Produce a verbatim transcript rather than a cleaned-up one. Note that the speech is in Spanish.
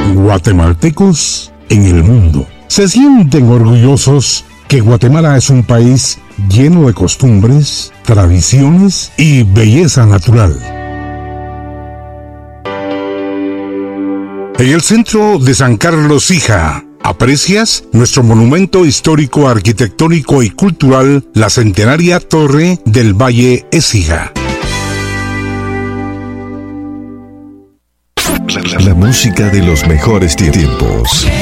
Guatemaltecos en el mundo se sienten orgullosos que Guatemala es un país lleno de costumbres, tradiciones y belleza natural. En el centro de San Carlos Hija, aprecias nuestro monumento histórico, arquitectónico y cultural, la centenaria Torre del Valle Écija. La, la música de los mejores tiempos.